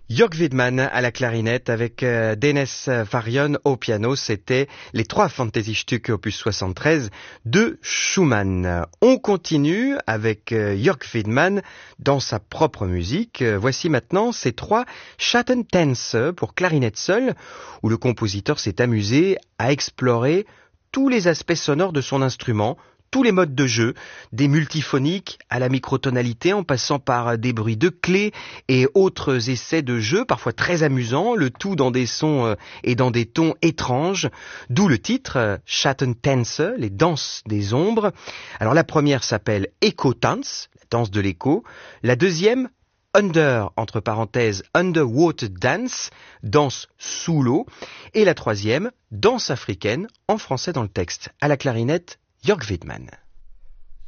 Jörg Widmann à la clarinette avec Dennis Farion au piano, c'était les 3 Fantasy-Stücke opus 73 de Schumann. On continue avec Jörg Widmann dans sa propre musique. Voici maintenant ces 3 Schattentänze pour clarinette seule, où le compositeur s'est amusé à explorer tous les aspects sonores de son instrument, tous les modes de jeu, des multiphoniques à la microtonalité en passant par des bruits de clés et autres essais de jeu, parfois très amusants, le tout dans des sons et dans des tons étranges, d'où le titre Schattentänze, les danses des ombres. Alors la première s'appelle Echo-Tanz, la danse de l'écho, la deuxième entre parenthèses, Underwater Dance, danse sous l'eau, et la troisième, danse africaine, en français dans le texte, à la clarinette, Jörg Widmann.